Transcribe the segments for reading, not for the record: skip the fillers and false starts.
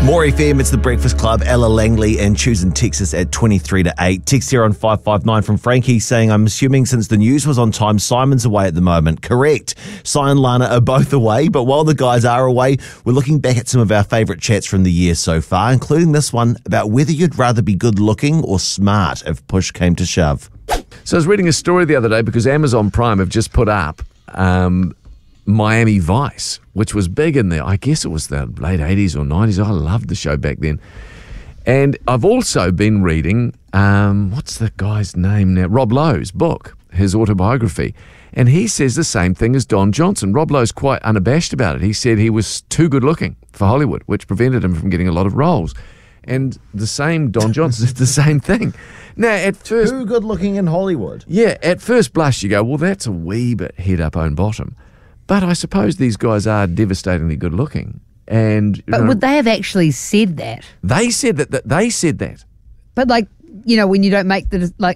More FM, it's The Breakfast Club, Ella Langley and Choosing Texas at 23 to 8. Text here on 559 from Frankie saying, I'm assuming since the news was on time, Simon's away at the moment. Correct. Si and Lana are both away, but while the guys are away, we're looking back at some of our favourite chats from the year so far, including this one about whether you'd rather be good looking or smart if push came to shove. So I was reading a story the other day because Amazon Prime have just put up Miami Vice, which was big in there. I guess it was the late 80s or 90s. I loved the show back then. And I've also been reading, what's the guy's name now? Rob Lowe's book, his autobiography. And he says the same thing as Don Johnson. Rob Lowe's quite unabashed about it. He said he was too good looking for Hollywood, which prevented him from getting a lot of roles. And the same Don Johnson said the same thing. Now, at first... Too good looking in Hollywood? Yeah, at first blush you go, well, that's a wee bit head up, own bottom. But I suppose these guys are devastatingly good looking. But would they have actually said that? They said that. They said that. But when you don't make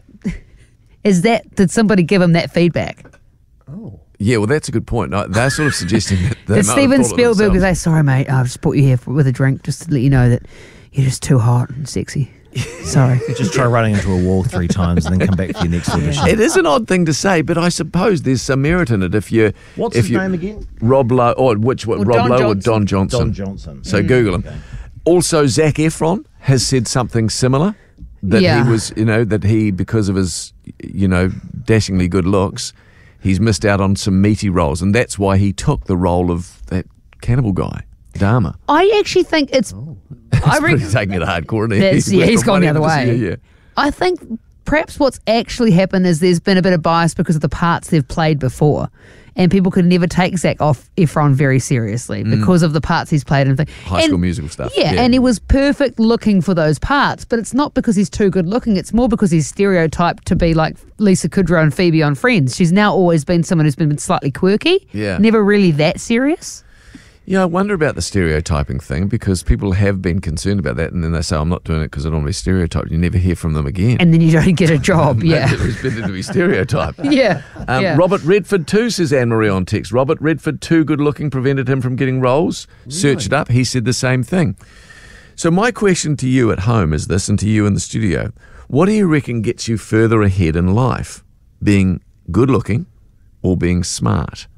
did somebody give them that feedback? Oh. Yeah, well, that's a good point. No, they're sort of suggesting that they Did Steven Spielberg say, sorry, mate, I've just brought you here with a drink just to let you know that you're just too hot and sexy. Sorry. Just try running into a wall 3 times and then come back for your next audition. It is an odd thing to say, but I suppose there's some merit in it if you... What's his name again? Rob Lowe, Rob Lowe or Don Johnson? Don Johnson. So Google him. Okay. Also, Zac Efron has said something similar, that he was, that he, because of his, dashingly good looks, he's missed out on some meaty roles, and that's why he took the role of that cannibal guy, Dahmer. I actually think it's... I reckon taking it hardcore. He's gone the other way. Yeah. I think perhaps what's actually happened is there's been a bit of bias because of the parts they've played before, and people could never take Zac Efron very seriously because of the parts he's played in High School Musical stuff. Yeah, and he was perfect looking for those parts, but it's not because he's too good looking. It's more because he's stereotyped to be like Lisa Kudrow and Phoebe on Friends. She's now always been someone who's been slightly quirky, never really that serious. Yeah, I wonder about the stereotyping thing because people have been concerned about that, and then they say, I'm not doing it because I don't want to be stereotyped. You never hear from them again. And then you don't get a job, yeah. It was better to be stereotyped. Yeah. Robert Redford too, says Anne-Marie on text. Robert Redford too good looking prevented him from getting roles. Really? Search it up. He said the same thing. So my question to you at home is this, and to you in the studio. What do you reckon gets you further ahead in life? Being good looking or being smart?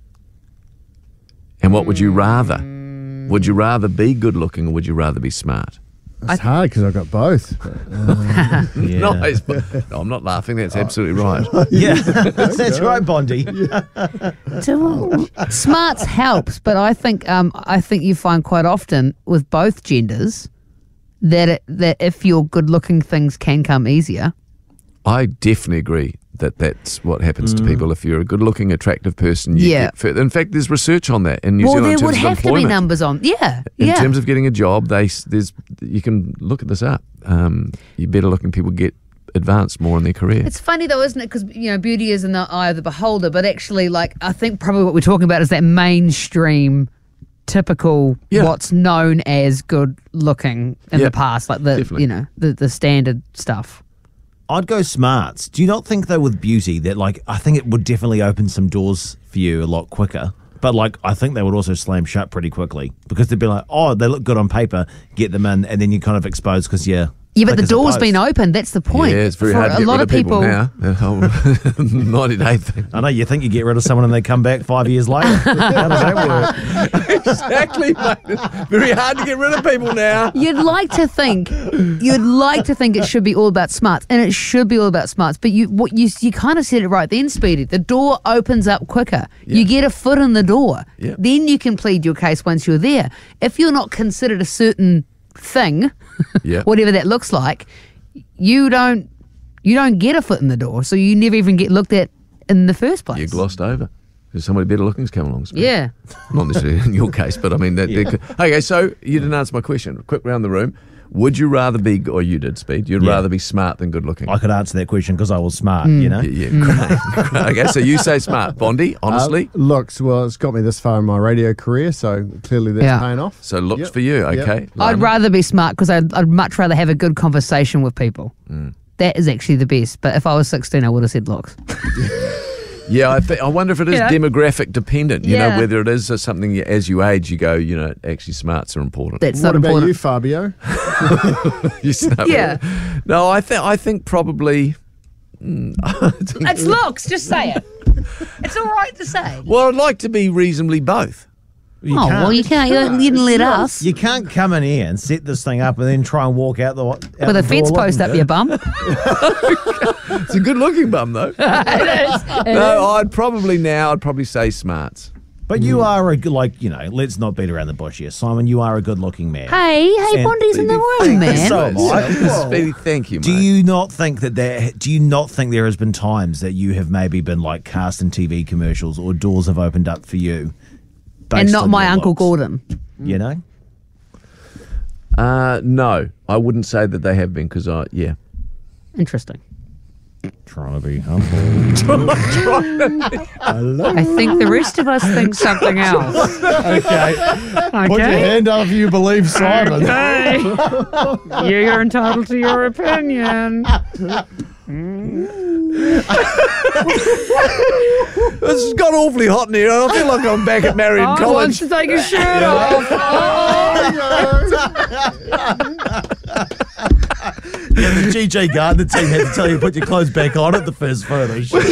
And what would you rather? Would you rather be good looking or would you rather be smart? It's hard because I've got both. Nice. But, no, I'm not laughing. That's absolutely right. Yeah, that's right, Bondi. Smarts helps, but I think you find quite often with both genders that if you're good looking, things can come easier. I definitely agree that's what happens to people. If you're a good-looking, attractive person, you get further. In fact, there's research on that in New Zealand. Well, there would in terms have of employment. to be numbers on, In terms of getting a job, you can look at this up. You better-looking people get advanced more in their career. It's funny though, isn't it? Because beauty is in the eye of the beholder. But actually, I think probably what we're talking about is that mainstream, typical, what's known as good-looking in the past, like the standard stuff. I'd go smarts. Do you not think, though, with beauty that, I think it would definitely open some doors for you a lot quicker, but, I think they would also slam shut pretty quickly because they'd be like, oh, they look good on paper, get them in, and then you're kind of exposed because, Yeah, but the door's been opened. That's the point. Yeah, it's very hard to get rid of people now. The whole 90-day thing. I know, you think you get rid of someone and they come back 5 years later. How does that work? Exactly, mate. It's very hard to get rid of people now. You'd like to think it should be all about smarts, and it should be all about smarts, but you kind of said it right then, Speedy. The door opens up quicker. Yeah. You get a foot in the door. Yeah. Then you can plead your case once you're there. If you're not considered a certain thing, whatever that looks like, you don't get a foot in the door, so you never even get looked at in the first place. You're glossed over. There's somebody better looking's come along. Yeah. Not necessarily in your case, but I mean that. Okay, so you didn't answer my question. Quick round the room. Would you rather be, or you did, Speed, you'd rather be smart than good looking? I could answer that question because I was smart, you know? Yeah, great. Okay, so you say smart. Bondi, honestly? Looks, well, it's got me this far in my radio career, so clearly that's paying off. So looks for you, okay. I'd rather be smart because I'd much rather have a good conversation with people. That is actually the best. But if I was 16, I would have said looks. Yeah, I wonder if it is demographic dependent, you know, whether it is something as you age, you go, actually smarts are important. That's what not about important. you, Fabio? No, I think probably... It's looks, just say it. It's all right to say. Well, I'd like to be reasonably both. You can't. You didn't let us. You can't come in here and set this thing up and then try and walk out with a fence post up your bum. It's a good looking bum, though. I'd probably say smarts. But you are let's not beat around the bush here, Simon. You are a good looking man. Hey, Bondi's in the room, man. So am I. Speedy, thank you, mate. Do you not think there has been times that you have maybe been like cast in TV commercials or doors have opened up for you? And not my Uncle Gordon. You know? No, I wouldn't say that they have been because Interesting. Trying to be humble. I think the rest of us think something else. Okay. Put your hand up if you believe Simon. Okay. You're entitled to your opinion. This has got awfully hot in here. I feel like I'm back at Marion He College. wants to take his shirt off. The GJ Gardner team had to tell you to put your clothes back on at the first photo shoot.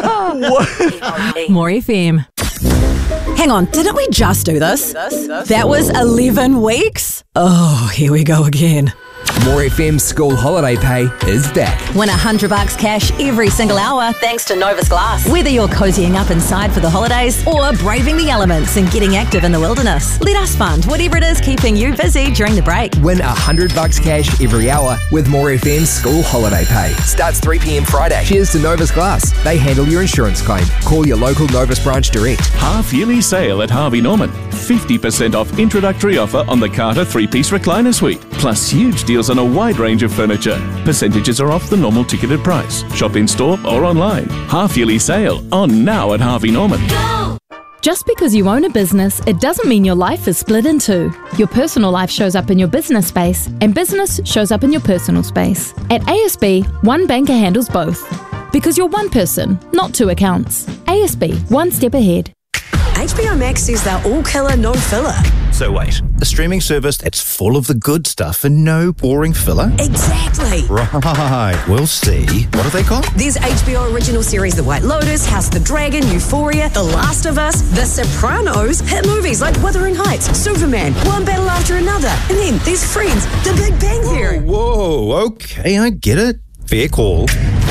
More FM. Hang on, didn't we just do this? That was 11 weeks? Oh, here we go again. More FM school holiday pay is back. Win $100 cash every single hour thanks to Novus Glass. Whether you're cozying up inside for the holidays or braving the elements and getting active in the wilderness, let us fund whatever it is keeping you busy during the break. Win $100 cash every hour with More FM school holiday pay. Starts 3 p.m. Friday. Cheers to Novus Glass. They handle your insurance claim. Call your local Novus branch direct. Half-yearly sale at Harvey Norman. 50% off introductory offer on the Carter 3-piece recliner suite. Plus huge deals on a wide range of furniture. Percentages are off the normal ticketed price. Shop in store or online. Half-yearly sale on now at Harvey Norman. Just because you own a business, it doesn't mean your life is split in two. Your personal life shows up in your business space, and business shows up in your personal space. At ASB, one banker handles both. Because you're one person, not two accounts. ASB, one step ahead. HBO Max says they're all killer, no filler. So wait, a streaming service that's full of the good stuff and no boring filler? Exactly. Right, we'll see. What are they called? There's HBO original series The White Lotus, House of the Dragon, Euphoria, The Last of Us, The Sopranos, hit movies like Wuthering Heights, Superman, one battle after another. And then there's Friends, The Big Bang Theory. Whoa, okay, I get it. Fair call.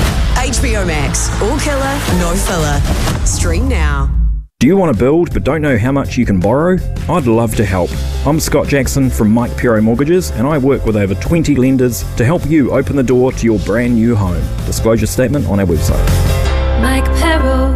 HBO Max, all killer, no filler. Stream now. Do you want to build but don't know how much you can borrow? I'd love to help. I'm Scott Jackson from Mike Pero Mortgages, and I work with over 20 lenders to help you open the door to your brand new home. Disclosure statement on our website. Mike Pero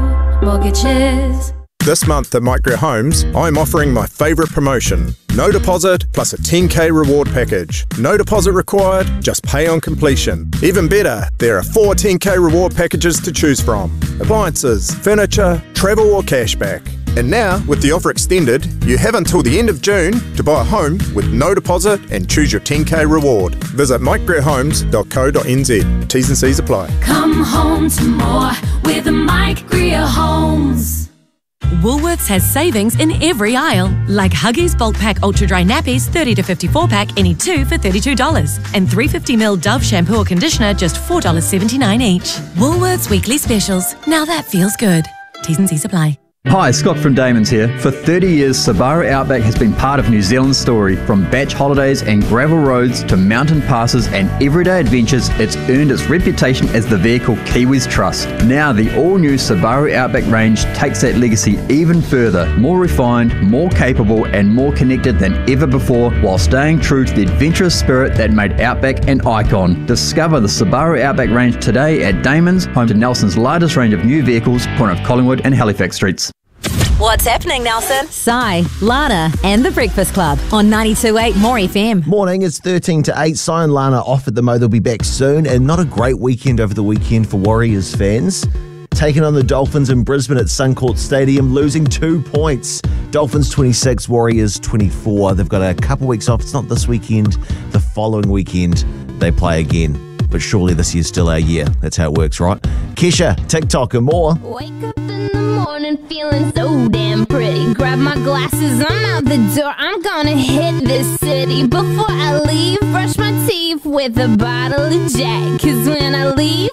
Mortgages. This month at Micro Homes, I'm offering my favourite promotion. No deposit plus a 10k reward package. No deposit required, just pay on completion. Even better, there are 4 10k reward packages to choose from. Appliances, furniture, travel or cashback. And now, with the offer extended, you have until the end of June to buy a home with no deposit and choose your 10k reward. Visit micegreerhomes.co.nz. T's and C's apply. Come home to more with Mike Greer Homes. Woolworths has savings in every aisle, like Huggies Bulk Pack Ultra Dry Nappies 30 to 54 pack, any 2 for $32. And 350ml Dove shampoo or conditioner, just $4.79 each. Woolworths weekly specials. Now that feels good. T's and C's apply. Hi, Scott from Damon's here. For 30 years, Subaru Outback has been part of New Zealand's story. From batch holidays and gravel roads to mountain passes and everyday adventures, it's earned its reputation as the vehicle Kiwis trust. Now, the all-new Subaru Outback range takes that legacy even further. More refined, more capable, and more connected than ever before, while staying true to the adventurous spirit that made Outback an icon. Discover the Subaru Outback range today at Damon's, home to Nelson's largest range of new vehicles, corner of Collingwood and Halifax Streets. What's happening, Nelson? Sai, Lana, and The Breakfast Club on 92.8 More FM. Morning, it's 13 to 8. Sai and Lana off at the Mo. They'll be back soon. And not a great weekend over the weekend for Warriors fans. Taking on the Dolphins in Brisbane at Suncorp Stadium, losing 2 points. Dolphins 26, Warriors 24. They've got a couple weeks off. It's not this weekend. The following weekend, they play again. But surely this year's still our year. That's how it works, right? Kesha, TikTok and more. Wake up feeling so damn pretty. Grab my glasses, I'm out the door. I'm gonna hit this city. Before I leave, brush my teeth with a bottle of Jack. 'Cause when I leave,